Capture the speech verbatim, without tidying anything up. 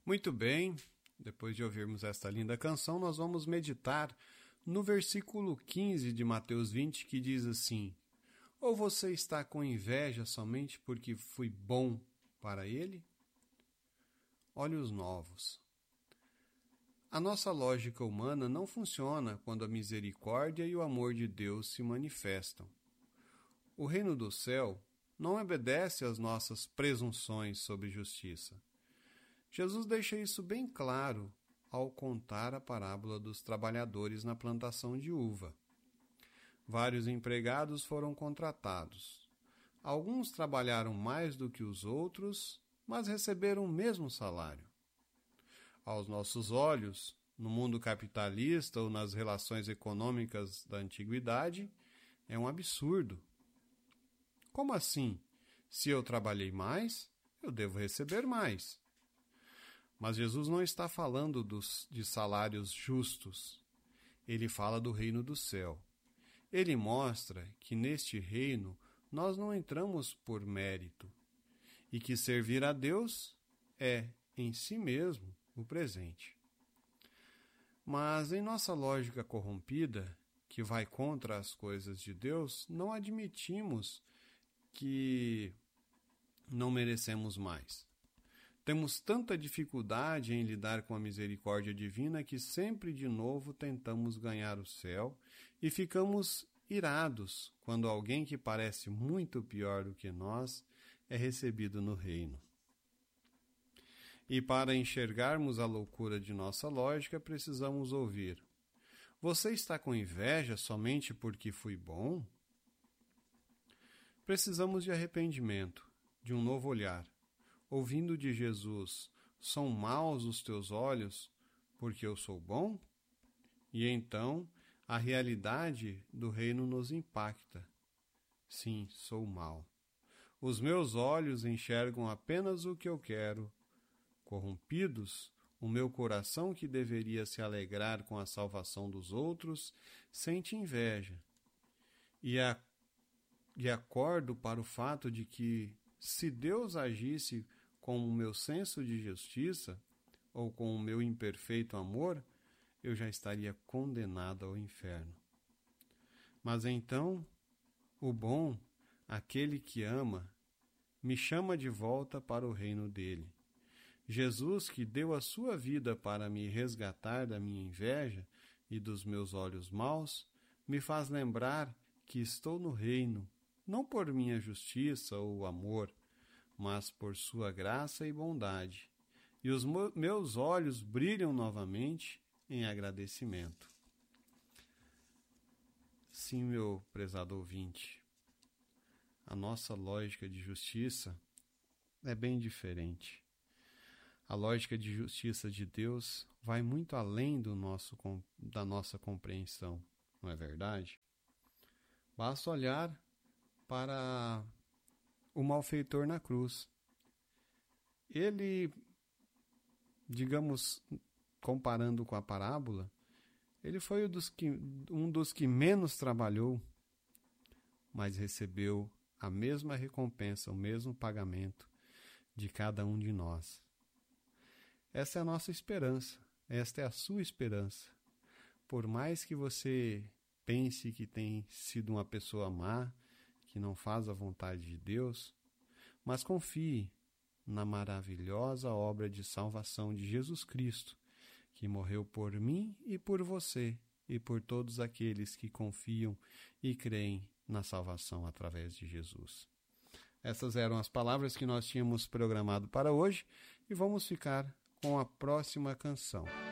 Muito bem, depois de ouvirmos esta linda canção, nós vamos meditar no versículo quinze de Mateus vinte, que diz assim: Ou você está com inveja somente porque fui bom para ele? Olhos novos. A nossa lógica humana não funciona quando a misericórdia e o amor de Deus se manifestam. O reino do céu não obedece às nossas presunções sobre justiça. Jesus deixa isso bem claro ao contar a parábola dos trabalhadores na plantação de uva. Vários empregados foram contratados. Alguns trabalharam mais do que os outros, mas receberam o mesmo salário. Aos nossos olhos, no mundo capitalista ou nas relações econômicas da antiguidade, é um absurdo. Como assim? Se eu trabalhei mais, eu devo receber mais. Mas Jesus não está falando dos, de salários justos. Ele fala do reino do céu. Ele mostra que neste reino nós não entramos por mérito e que servir a Deus é, em si mesmo, o presente. Mas em nossa lógica corrompida, que vai contra as coisas de Deus, não admitimos que não merecemos mais. Temos tanta dificuldade em lidar com a misericórdia divina que sempre de novo tentamos ganhar o céu e ficamos irados quando alguém que parece muito pior do que nós é recebido no reino. E para enxergarmos a loucura de nossa lógica, precisamos ouvir: Você está com inveja somente porque fui bom? Precisamos de arrependimento, de um novo olhar. Ouvindo de Jesus: São maus os teus olhos porque eu sou bom? E então a realidade do reino nos impacta. Sim, sou mau. Os meus olhos enxergam apenas o que eu quero. Corrompidos, o meu coração, que deveria se alegrar com a salvação dos outros, sente inveja. E, a, e acordo para o fato de que, se Deus agisse com o meu senso de justiça, ou com o meu imperfeito amor, eu já estaria condenado ao inferno. Mas então, o bom, aquele que ama, me chama de volta para o reino dele. Jesus, que deu a sua vida para me resgatar da minha inveja e dos meus olhos maus, me faz lembrar que estou no reino, não por minha justiça ou amor, mas por sua graça e bondade. E os meus olhos brilham novamente em agradecimento. Sim, meu prezado ouvinte, a nossa lógica de justiça é bem diferente. A lógica de justiça de Deus vai muito além do nosso, da nossa compreensão, não é verdade? Basta olhar para o malfeitor na cruz. Ele, digamos, comparando com a parábola, ele foi um dos que, um dos que menos trabalhou, mas recebeu a mesma recompensa, o mesmo pagamento de cada um de nós. Essa é a nossa esperança, esta é a sua esperança. Por mais que você pense que tem sido uma pessoa má, que não faz a vontade de Deus, mas confie na maravilhosa obra de salvação de Jesus Cristo, que morreu por mim e por você, e por todos aqueles que confiam e creem na salvação através de Jesus. Essas eram as palavras que nós tínhamos programado para hoje, e vamos ficar com a próxima canção.